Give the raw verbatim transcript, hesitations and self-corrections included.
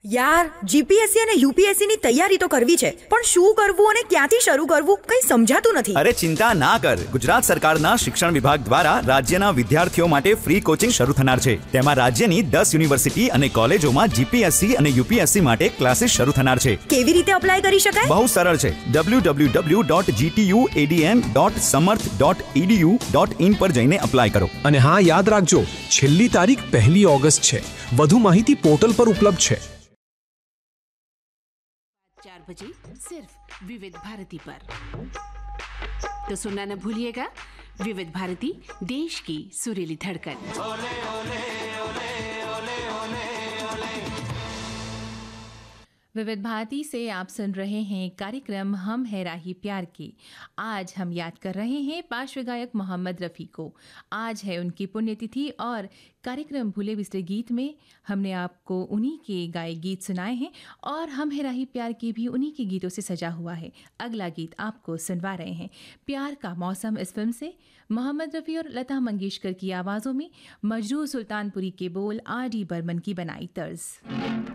યાર, જીપીએસસી અને યુપીએસસી ની તૈયારી તો કરવી છે, પણ શું કરવું અને ક્યાંથી શરૂ કરવું કંઈ સમજાતું નથી. અરે ચિંતા ના કર, ગુજરાત સરકારના શિક્ષણ વિભાગ દ્વારા રાજ્યના વિદ્યાર્થીઓ માટે ફ્રી કોચિંગ શરૂ થનાર છે. તેમાં રાજ્યની દસ યુનિવર્સિટી અને કોલેજોમાં જીપીએસસી અને યુપીએસસી માટે ક્લાસીસ શરૂ થનાર છે. કેવી રીતે અપ્લાય કરી શકાય? બહુ સરળ છે. W W W dot જીટીયુએડીએમ dot સમર્થ ડોટ ઈડીયુ ડોટ ઇન પર જઈને અપ્લાય કરો. અને હા, યાદ રાખજો, છેલ્લી તારીખ પહેલી ઓગસ્ટ છે. વધુ માહિતી પોર્ટલ પર ઉપલબ્ધ છે. चार बजे सिर्फ विविध भारती पर तो सुनना न भूलिएगा. विविध भारती, देश की सुरीली धड़कन. ओले ओले ओले ओले ओले ओले. विविध भारती से आप सुन रहे हैं कार्यक्रम हम है राही प्यार की. आज हम याद कर रहे हैं पार्श्व गायक मोहम्मद रफ़ी को. आज है उनकी पुण्यतिथि और कार्यक्रम भूले बिसरे गीत में हमने आपको उन्हीं के गाए गीत सुनाए हैं और हम है राही प्यार की भी उन्हीं के गीतों से सजा हुआ है. अगला गीत आपको सुनवा रहे हैं प्यार का मौसम इस फिल्म से. मोहम्मद रफ़ी और लता मंगेशकर की आवाज़ों में मजरू सुल्तानपुरी के बोल आर डी बर्मन की बनाई तर्ज.